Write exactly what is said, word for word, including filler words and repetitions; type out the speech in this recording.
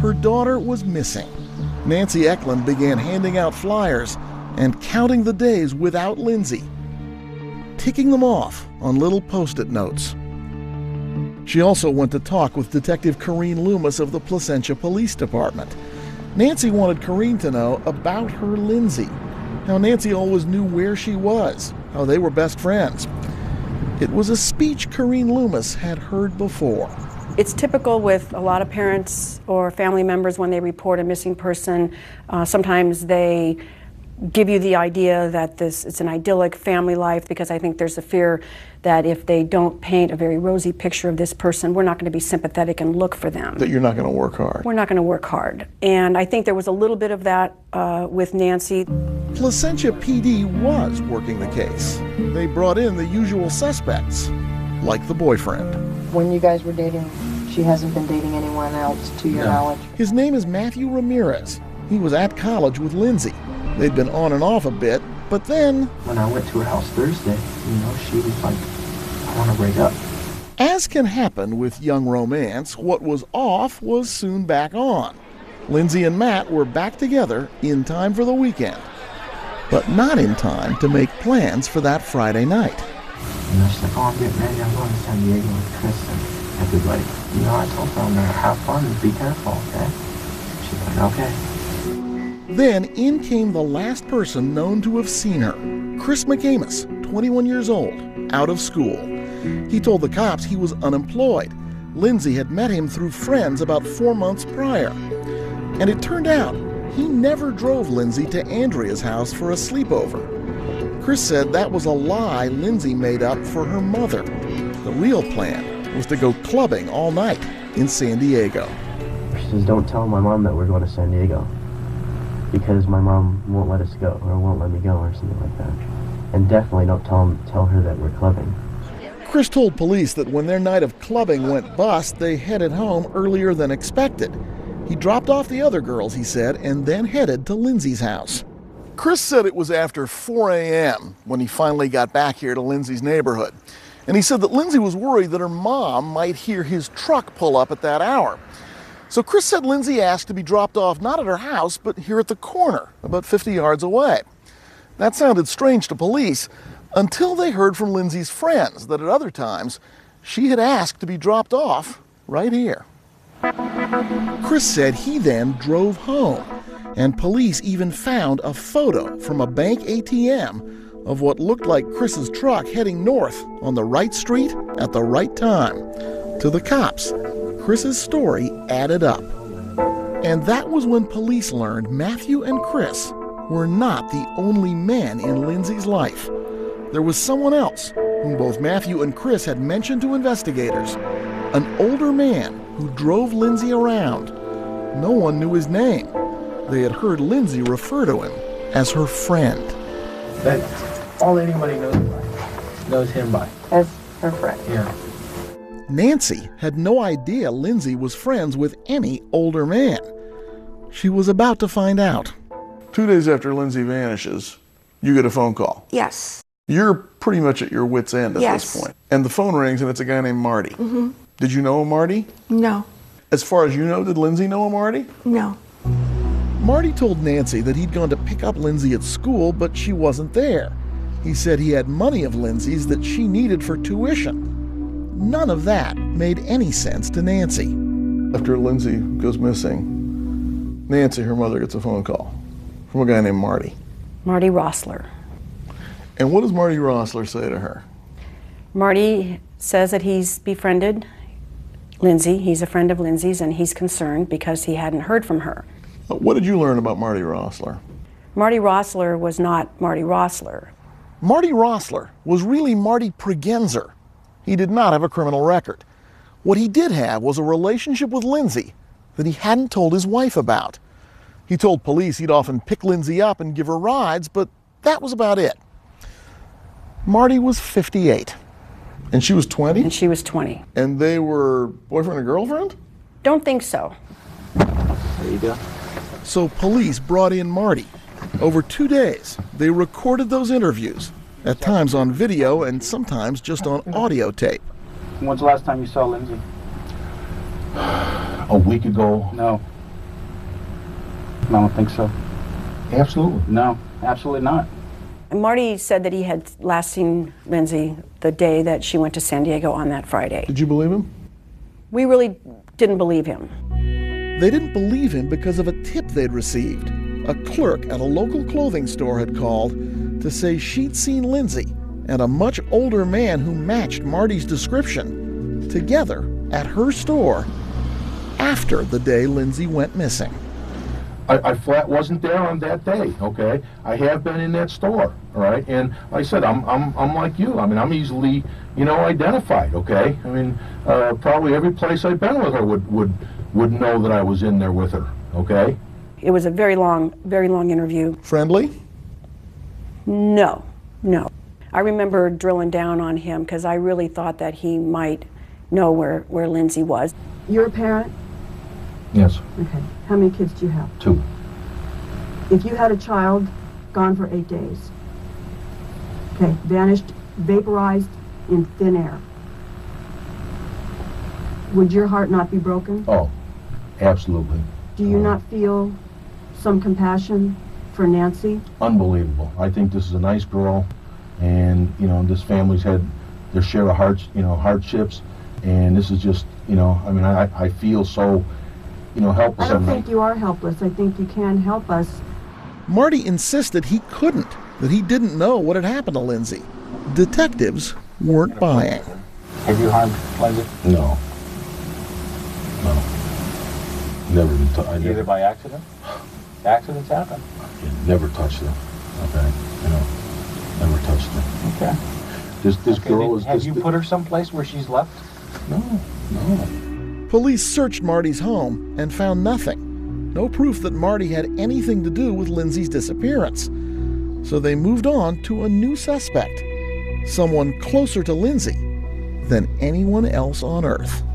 her daughter was missing. Nancy Eklund began handing out flyers and counting the days without Lindsay, ticking them off on little Post-it notes. She also went to talk with Detective Corrine Loomis of the Placentia Police Department. Nancy wanted Corrine to know about her Lindsay, how Nancy always knew where she was, how they were best friends. It was a speech Corrine Loomis had heard before. It's typical with a lot of parents or family members when they report a missing person. Uh, sometimes they give you the idea that this it's an idyllic family life, because I think there's a fear that if they don't paint a very rosy picture of this person, we're not going to be sympathetic and look for them. That you're not going to work hard. We're not going to work hard. And I think there was a little bit of that uh, with Nancy. Placentia P D was working the case. They brought in the usual suspects, like the boyfriend. When you guys were dating, she hasn't been dating anyone else to your No. knowledge? His name is Matthew Ramirez. He was at college with Lindsay. They'd been on and off a bit, but then... When I went to her house Thursday, you know, she was like, I want to break up. As can happen with young romance, what was off was soon back on. Lindsay and Matt were back together in time for the weekend, but not in time to make plans for that Friday night. You know, she's like, oh, I'm getting ready, I'm going to San Diego with Chris and everybody. You know, I told her, I'm going to have fun and be careful, okay? She's like, okay. Then in came the last person known to have seen her, Chris McCamus, twenty-one years old, out of school. He told the cops he was unemployed. Lindsay had met him through friends about four months prior. And it turned out he never drove Lindsay to Andrea's house for a sleepover. Chris said that was a lie Lindsay made up for her mother. The real plan was to go clubbing all night in San Diego. She says, don't tell my mom that we're going to San Diego, because my mom won't let us go, or won't let me go, or something like that. And definitely don't tell, him, tell her that we're clubbing. Chris told police that when their night of clubbing went bust, they headed home earlier than expected. He dropped off the other girls, he said, and then headed to Lindsay's house. Chris said it was after four a.m. when he finally got back here to Lindsay's neighborhood. And he said that Lindsay was worried that her mom might hear his truck pull up at that hour. So Chris said Lindsay asked to be dropped off not at her house, but here at the corner, about fifty yards away. That sounded strange to police until they heard from Lindsay's friends that at other times she had asked to be dropped off right here. Chris said he then drove home, and police even found a photo from a bank A T M of what looked like Chris's truck heading north on the right street at the right time. To the cops, Chris's story added up. And that was when police learned Matthew and Chris were not the only men in Lindsay's life. There was someone else whom both Matthew and Chris had mentioned to investigators, an older man who drove Lindsay around. No one knew his name. They had heard Lindsay refer to him as her friend. That's all anybody knows by, knows him by. As her friend? Yeah. Nancy had no idea Lindsay was friends with any older man. She was about to find out. Two days after Lindsay vanishes, you get a phone call. Yes. You're pretty much at your wit's end at Yes. this point. And the phone rings and it's a guy named Marty. Mm-hmm. Did you know a Marty? No. As far as you know, did Lindsay know a Marty? No. Marty told Nancy that he'd gone to pick up Lindsay at school, but she wasn't there. He said he had money of Lindsay's that she needed for tuition. None of that made any sense to Nancy. After Lindsay goes missing, Nancy, her mother, gets a phone call from a guy named Marty. Marty Rossler. And what does Marty Rossler say to her? Marty says that he's befriended Lindsay. He's a friend of Lindsay's, and he's concerned because he hadn't heard from her. What did you learn about Marty Rossler? Marty Rossler was not Marty Rossler. Marty Rossler was really Marty Pregenzer. He did not have a criminal record. What he did have was a relationship with Lindsay that he hadn't told his wife about. He told police he'd often pick Lindsay up and give her rides, but that was about it. Marty was fifty-eight, and she was twenty? And she was twenty. And they were boyfriend and girlfriend? Don't think so. There you go. So police brought in Marty. Over two days, they recorded those interviews, at times on video and sometimes just on audio tape. When's the last time you saw Lindsay? A week ago. No. I don't think so. Absolutely. No, absolutely not. And Marty said that he had last seen Lindsay the day that she went to San Diego on that Friday. Did you believe him? We really didn't believe him. They didn't believe him because of a tip they'd received. A clerk at a local clothing store had called to say she'd seen Lindsay and a much older man who matched Marty's description together at her store after the day Lindsay went missing. I, I flat wasn't there on that day, okay? I have been in that store, all right? And like I said, I'm, I'm, I'm like you. I mean, I'm easily, you know, identified, okay? I mean, uh, probably every place I've been with her would, would, would know that I was in there with her, okay? It was a very long, very long interview. Friendly? No, no. I remember drilling down on him because I really thought that he might know where, where Lindsay was. You're a parent? Yes, Okay. How many kids do you have? two. If you had a child gone for eight days, okay, vanished, vaporized in thin air, would your heart not be broken? Oh, absolutely. Do you Uh, not feel some compassion for Nancy? Unbelievable. I think this is a nice girl, and you know, this family's had their share of hards, you know, hardships, and this is just, you know, I mean, I, I feel so, you know, helpless. I don't I'm think not- you are helpless. I think you can help us. Marty insisted he couldn't, that he didn't know what had happened to Lindsay. Detectives weren't buying. Have you harmed Lindsay? No. No. Never been t- I Either never, by accident? Accidents happen. never touched her. Okay, you know, never touched her. Okay. This this Okay, girl did- is. have this, you put her someplace where she's left? No, no. Police searched Marty's home and found nothing. No proof that Marty had anything to do with Lindsay's disappearance. So they moved on to a new suspect, someone closer to Lindsay than anyone else on Earth.